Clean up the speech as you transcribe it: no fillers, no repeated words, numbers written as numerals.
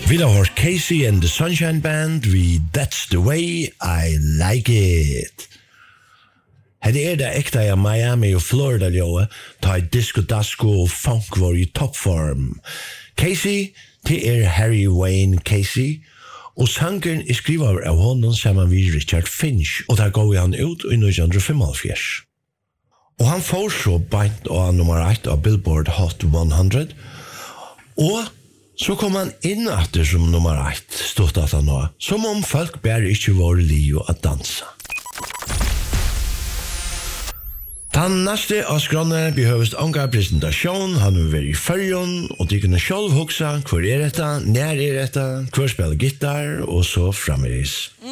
Vi har hørt Casey and the Sunshine Band vi That's the Way I Like It. Her det ekta i Miami og Florida, Joe, ta i disco, dasko og funk var i toppform. Casey, det Harry Wayne Casey, og sangeren skriver av honom sammen med Richard Finch, og der går han ut i 1975. Og han får så beint av nummer 1 av Billboard Hot 100, og så kom han inn etter som nummer 1, stått at han nå, som om folk bare ikke var liv å dansa. Den neste av skrånene behøves ånga presentasjon, han vil være i førjon, og de kunne selv hoksa hvor dette, nær dette, hvor spiller gitar, og så fremvis.